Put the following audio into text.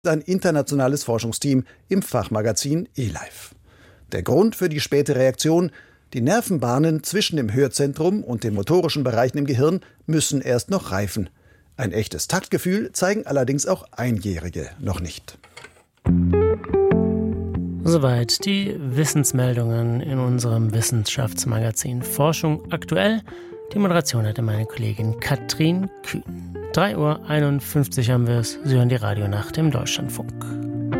ein internationales Forschungsteam im Fachmagazin eLife. Der Grund für die späte Reaktion: Die Nervenbahnen zwischen dem Hörzentrum und den motorischen Bereichen im Gehirn müssen erst noch reifen. Ein echtes Taktgefühl zeigen allerdings auch Einjährige noch nicht. Soweit die Wissensmeldungen in unserem Wissenschaftsmagazin Forschung aktuell. Die Moderation hatte meine Kollegin Katrin Kühn. 3:51 Uhr haben wir es. Sie hören die Radionacht im Deutschlandfunk.